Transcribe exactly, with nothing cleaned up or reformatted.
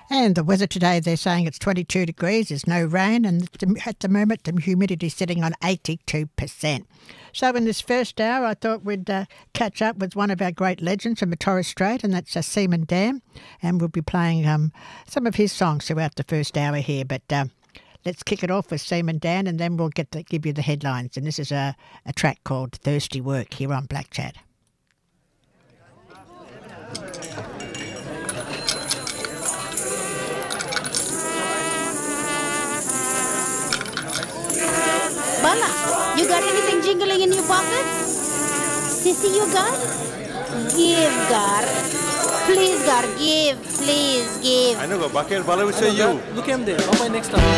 And the weather today, they're saying it's twenty-two degrees, there's no rain, and at the moment the humidity is sitting on eighty-two percent. So in this first hour, I thought we'd uh, catch up with one of our great legends from the Torres Strait, and that's uh, Seaman Dan, and we'll be playing um, some of his songs throughout the first hour here. But uh, let's kick it off with Seaman Dan, and then we'll get to give you the headlines. And this is a, a track called Thirsty Work here on Black Chat. Bala, you got anything jingling in your pocket? Sissy, you got? Give, Gar. Please, Gar, give. Please, give. I know, Bakir Bala will say you. Look him there. How my next time?